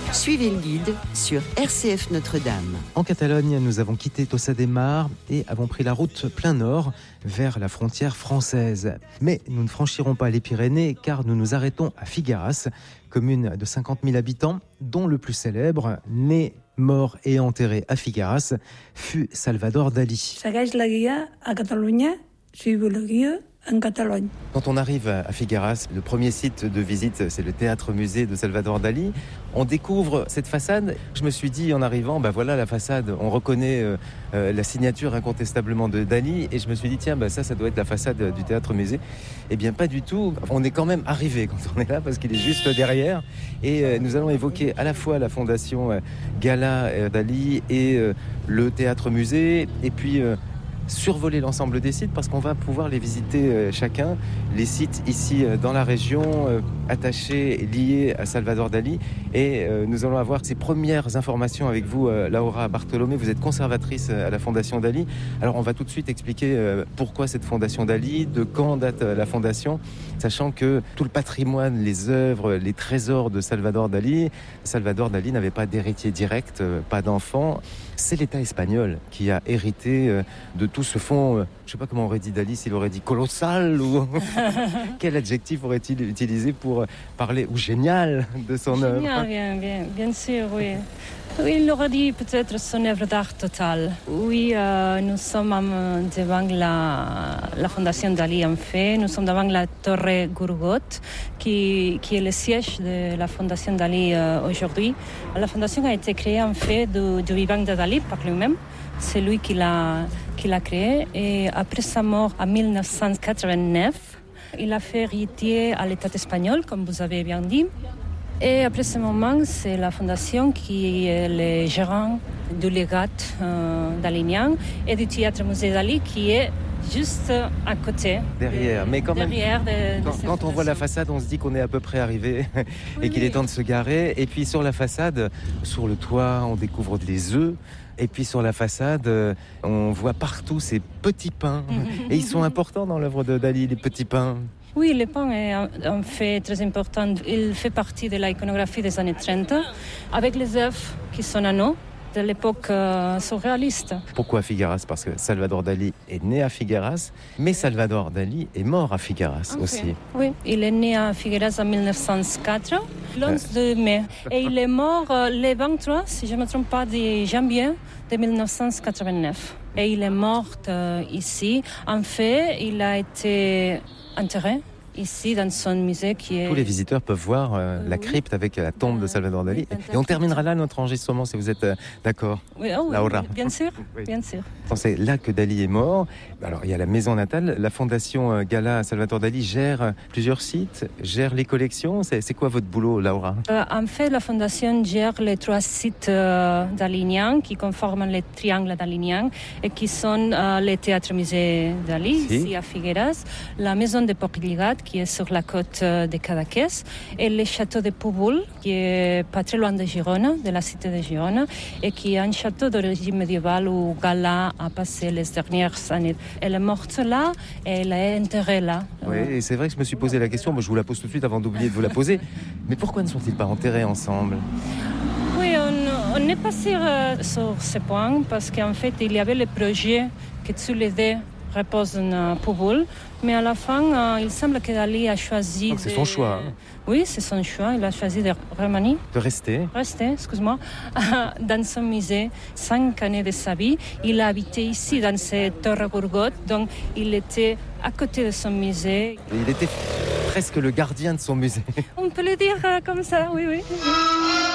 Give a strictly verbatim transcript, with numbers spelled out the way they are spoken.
Suivez le guide sur R C F Notre-Dame. En Catalogne, nous avons quitté Tossa de Mar et avons pris la route plein nord vers la frontière française. Mais nous ne franchirons pas les Pyrénées car nous nous arrêtons à Figueras, commune de cinquante mille habitants, dont le plus célèbre, né, mort et enterré à Figueras, fut Salvador Dalí. Segueix la guia a Catalunya, suivez la guia en Catalogne. Quand on arrive à Figueras, le premier site de visite, c'est le théâtre-musée de Salvador Dalí. On découvre cette façade. Je me suis dit en arrivant, ben voilà la façade, on reconnaît euh, euh, la signature incontestablement de Dalí. Et je me suis dit, tiens, ben ça, ça doit être la façade du théâtre-musée. Eh bien, pas du tout. On est quand même arrivé quand on est là, parce qu'il est juste derrière. Et euh, nous allons évoquer à la fois la fondation euh, Gala euh, Dalí et euh, le théâtre-musée. Et puis... Euh, survoler l'ensemble des sites parce qu'on va pouvoir les visiter euh, chacun. Les sites ici euh, dans la région euh, attachés, liés à Salvador Dalí. Et euh, nous allons avoir ces premières informations avec vous, euh, Laura Bartolomé. Vous êtes conservatrice à la Fondation Dalí. Alors on va tout de suite expliquer euh, pourquoi cette Fondation Dalí, de quand date euh, la Fondation, sachant que tout le patrimoine, les œuvres, les trésors de Salvador Dalí, Salvador Dalí n'avait pas d'héritier direct, euh, pas d'enfant. C'est l'État espagnol qui a hérité euh, de tout ce fonds, euh, je ne sais pas comment aurait dit Dalí, s'il aurait dit colossal ou quel adjectif aurait-il utilisé pour parler, ou génial, de son œuvre. Génial, bien, bien, bien sûr, oui. Oui, il aurait dit peut-être son œuvre d'art totale. Oui, euh, nous sommes euh, devant la, la Fondation Dalí, en fait. Nous sommes devant la Torre Gurgot, qui, qui est le siège de la Fondation Dalí euh, aujourd'hui. La Fondation a été créée, en fait, du, du vivant de Dalí par lui-même. C'est lui qui l'a, qui l'a créée. Et après sa mort en dix-neuf cent quatre-vingt-neuf, il a fait héritier à l'État espagnol, comme vous avez bien dit. Et après ce moment, c'est la Fondation qui est le gérant du légat euh, dalinien et du théâtre-musée Dalí qui est juste à côté. Derrière, de, mais quand même, derrière de, quand, de quand on voit la façade, on se dit qu'on est à peu près arrivé et oui, qu'il oui. est temps de se garer. Et puis sur la façade, sur le toit, on découvre des œufs. Et puis sur la façade, on voit partout ces petits pains. Et ils sont importants dans l'œuvre de Dalí, les petits pains. Oui, le pain est un fait très important. Il fait partie de l'iconographie des années trente, avec les œufs qui sont à nous, de l'époque euh, surréaliste. Pourquoi Figueras ? Parce que Salvador Dalí est né à Figueras, mais Salvador Dalí est mort à Figueras okay. aussi. Oui, il est né à Figueras en dix-neuf cent quatre, le onze de mai. Et il est mort euh, le vingt-trois, si je ne me trompe pas, de janvier de dix-neuf cent quatre-vingt-neuf. Et il est mort euh, ici. En fait, il a été enterré ici dans son musée qui est... Tous les visiteurs peuvent voir euh, la crypte avec la tombe de Salvador Dalí. Et on terminera là notre enregistrement si vous êtes euh, d'accord. Oui, oh, Laura. Oui, bien sûr, oui. bien sûr. C'est là que Dalí est mort. Alors il y a la maison natale. La fondation Gala Salvador Dalí gère plusieurs sites, gère les collections. C'est, c'est quoi votre boulot, Laura ? euh, En fait, la fondation gère les trois sites euh, daliniens qui conforment les triangles daliniens et qui sont euh, les théâtres-musées Dalí, si. ici à Figueras, la maison de Portligat qui est sur la côte de Cadaqués et le château de Púbol qui est pas très loin de Girona, de la cité de Girona et qui est un château d'origine médiévale où Gala a passé les dernières années. Elle est morte là et elle est enterrée là. Oui, et c'est vrai que je me suis posé la question, moi je vous la pose tout de suite avant d'oublier de vous la poser, mais pourquoi ne sont-ils pas enterrés ensemble ? Oui, on n'est pas sûr euh, sur ce point parce qu'en fait il y avait le projet que tous les deux reposent en Púbol, mais à la fin, euh, il semble que Dalí a choisi... Donc c'est de... son choix. Hein. Oui, c'est son choix. Il a choisi de remanier. De rester. Rester, excuse-moi, dans son musée, cinq années de sa vie. Il a habité ici, dans cette Torre Gurgot, donc il était à côté de son musée. Et il était presque le gardien de son musée. On peut le dire euh, comme ça, oui, oui.